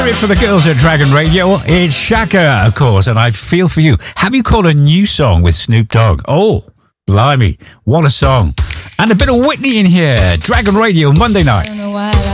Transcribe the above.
Spirit for the girls at Dragon Radio. It's Shaka, of course, and I feel for you. Have you caught a new song with Snoop Dogg? Oh, blimey, what a song. And a bit of Whitney in here. Dragon Radio, Monday night. I don't know why